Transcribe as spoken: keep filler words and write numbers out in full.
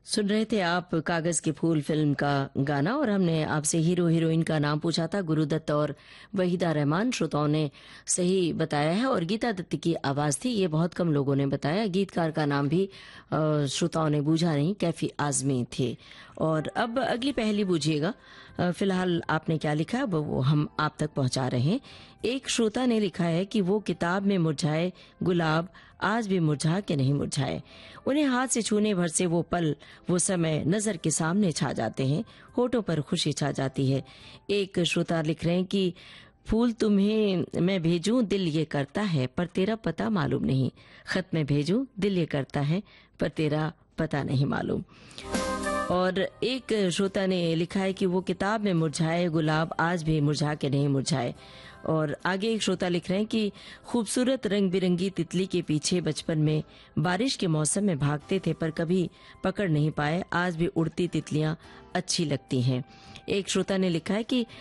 सुन रहे थे आप कागज के फूल फिल्म का गाना और हमने आपसे हीरो हीरोइन का नाम पूछा था गुरुदत्त और वहीदा रहमान। श्रोताओं ने सही बताया है और गीता दत्त की आवाज थी, ये बहुत कम लोगों ने बताया। गीतकार का नाम भी अ, श्रोताओं ने बूझा नहीं, कैफी आजमी थे। और अब अगली पहेली बूझिएगा। अ, फिलहाल आपने क्या लिखा है वो हम आप तक पहुंचा रहे हैं। एक श्रोता ने लिखा है कि वो किताब में मुरझाए गुलाब आज भी मुरझा के नहीं मुरझाए। उन्हें हाथ से छूने भर से वो पल वो समय नजर के सामने छा जाते हैं, होठों पर खुशी छा जाती है। एक श्रोता लिख रहे हैं कि फूल तुम्हें मैं भेजूं दिल ये करता है पर तेरा पता मालूम नहीं। खत में भेजूं दिल ये करता है पर तेरा पता नहीं मालूम। और एक श्रोता ने लिखा है कि वो किताब में मुरझाए गुलाब आज भी मुरझा के नहीं मुरझाए। और आगे एक श्रोता लिख रहे हैं कि खूबसूरत रंग बिरंगी तितली के पीछे बचपन में बारिश के मौसम में भागते थे पर कभी पकड़ नहीं पाए, आज भी उड़ती तितलियां अच्छी लगती हैं। एक श्रोता ने लिखा है कि